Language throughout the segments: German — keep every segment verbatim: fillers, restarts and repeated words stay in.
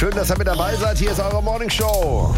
Schön, dass ihr mit dabei seid. Hier ist eure Morning Show.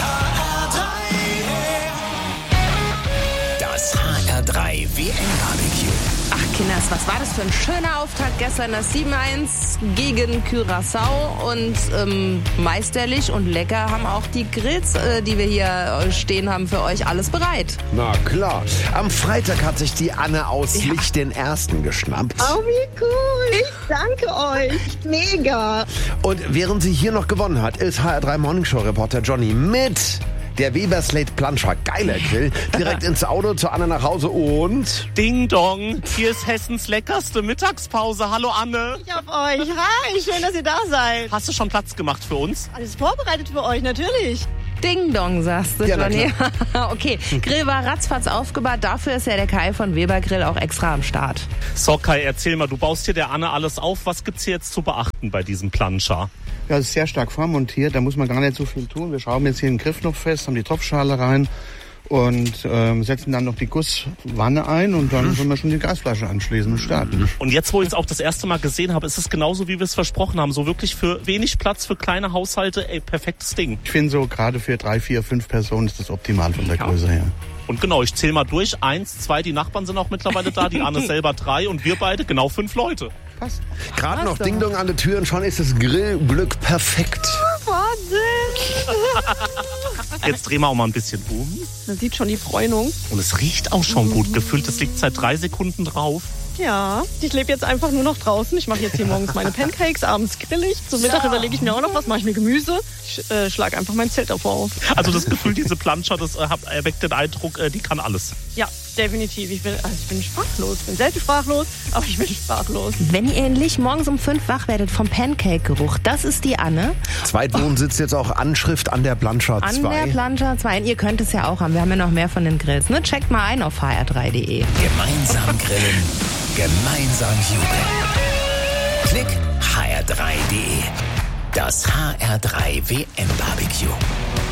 Das H R drei W M-Barbecue. Ach Kinders, was war das für ein schöner Auftakt gestern, das sieben eins gegen Curaçao und ähm, meisterlich und lecker haben auch die Grills, äh, die wir hier stehen haben, für euch alles bereit. Na klar. Am Freitag hat sich die Anne aus Ja. Licht den Ersten geschnappt. Oh, wie cool. Ich danke euch. Mega. Und während sie hier noch gewonnen hat, ist H R drei Morning Show Reporter Johnny mit der Weber Slate Planscher, geiler Grill, direkt ins Auto zu Anne nach Hause und... Ding Dong, hier ist Hessens leckerste Mittagspause. Hallo Anne. Ich auf euch. Hi, schön, dass ihr da seid. Hast du schon Platz gemacht für uns? Alles vorbereitet für euch, natürlich. Ding Dong, sagst du, Ja, na Johnny. Okay, Grill war ratzfatz aufgebaut. Dafür ist ja der Kai von Weber Grill auch extra am Start. So Kai, erzähl mal, du baust hier der Anne alles auf. Was gibt's hier jetzt zu beachten bei diesem Planscher? Ja, es ist sehr stark vormontiert, da muss man gar nicht so viel tun. Wir schrauben jetzt hier den Griff noch fest, haben die Topfschale rein und ähm, setzen dann noch die Gusswanne ein und dann können wir schon die Gasflasche anschließen und starten. Und jetzt, wo ich es auch das erste Mal gesehen habe, ist es genauso, wie wir es versprochen haben. So wirklich für wenig Platz, für kleine Haushalte, ey, perfektes Ding. Ich finde so, gerade für drei, vier, fünf Personen ist das optimal von der Größe her. Und genau, ich zähle mal durch. Eins, zwei, die Nachbarn sind auch mittlerweile da, die Anne selber drei und wir beide genau fünf Leute. Passt. Gerade noch doch. Ding Dong an der Tür und schon ist das Grillglück perfekt. Jetzt drehen wir auch mal ein bisschen um. Man sieht schon die Bräunung. Und es riecht auch schon gut gefüllt. Es liegt seit drei Sekunden drauf. Ja, ich lebe jetzt einfach nur noch draußen. Ich mache jetzt hier morgens meine Pancakes, abends grill ich. Zum Mittag überlege ich mir auch noch was, mache ich mir Gemüse. Ich äh, schlage einfach mein Zelt davor auf. Also das Gefühl, diese Planscher, das äh, hab- erweckt den Eindruck, äh, die kann alles. Ja, definitiv. Ich bin, also ich bin sprachlos. Ich bin selten sprachlos, aber ich bin sprachlos. Wenn ihr endlich morgens um fünf wach werdet vom Pancake-Geruch, das ist die Anne. Zweitwohnsitz jetzt auch Anschrift an der Planscher An der zwei. Planscher zwei. Und ihr könnt es ja auch haben. Wir haben ja noch mehr von den Grills. Ne? Checkt mal ein auf h r drei punkt de. Gemeinsam grillen, gemeinsam jubeln. Klick h r drei punkt de. Das H R drei W M-Barbecue.